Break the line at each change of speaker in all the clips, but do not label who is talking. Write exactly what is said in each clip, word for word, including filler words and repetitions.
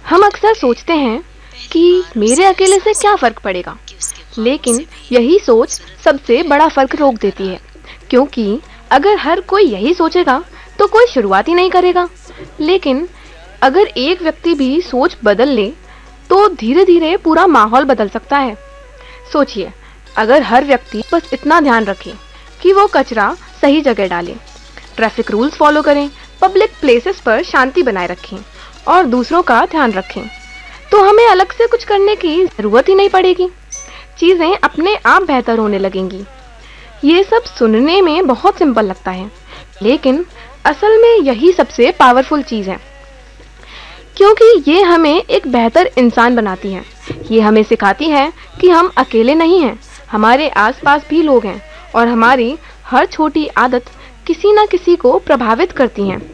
हम अक्सर सोचते हैं कि मेरे अकेले से क्या फर्क पड़ेगा, लेकिन यही सोच सबसे बड़ा फर्क रोक देती है। क्योंकि अगर हर कोई यही सोचेगा तो कोई शुरुआत ही नहीं करेगा। लेकिन अगर एक व्यक्ति भी सोच बदल ले तो धीरे धीरे पूरा माहौल बदल सकता है। सोचिए, अगर हर व्यक्ति बस इतना ध्यान रखे कि वो कचरा सही जगह डालें, ट्रैफिक रूल्स फॉलो करें, पब्लिक प्लेसेस पर शांति बनाए रखें और दूसरों का ध्यान रखें, तो हमें अलग से कुछ करने की जरूरत ही नहीं पड़ेगी। चीजें अपने आप बेहतर होने लगेंगी। ये सब सुनने में बहुत सिंपल लगता है, लेकिन असल में यही सबसे पावरफुल चीज है, क्योंकि ये हमें एक बेहतर इंसान बनाती है। ये हमें सिखाती है कि हम अकेले नहीं हैं, हमारे आसपास भी लोग हैं और हमारी हर छोटी आदत किसी न किसी को प्रभावित करती हैं।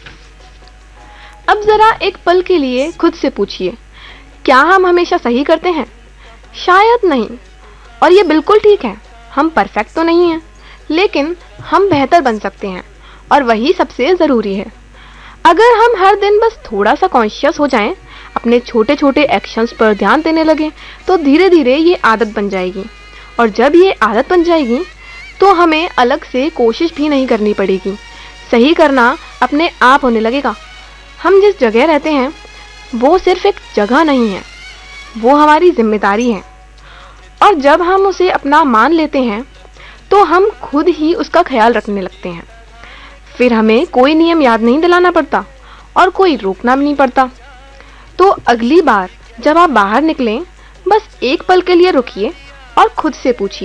अब जरा एक पल के लिए खुद से पूछिए, क्या हम हमेशा सही करते हैं? शायद नहीं, और ये बिल्कुल ठीक है। हम परफेक्ट तो नहीं हैं, लेकिन हम बेहतर बन सकते हैं और वही सबसे ज़रूरी है। अगर हम हर दिन बस थोड़ा सा कॉन्शियस हो जाएं, अपने छोटे छोटे एक्शंस पर ध्यान देने लगें, तो धीरे धीरे ये आदत बन जाएगी। और जब ये आदत बन जाएगी तो हमें अलग से कोशिश भी नहीं करनी पड़ेगी। सही करना अपने आप होने लगेगा। हम जिस जगह रहते हैं वो सिर्फ एक जगह नहीं है, वो हमारी जिम्मेदारी है। और जब हम उसे अपना मान लेते हैं तो हम खुद ही उसका ख्याल रखने लगते हैं। फिर हमें कोई नियम याद नहीं दिलाना पड़ता और कोई रोकना भी नहीं पड़ता। तो अगली बार जब आप बाहर निकलें, बस एक पल के लिए रुकिए और खुद से पूछिए,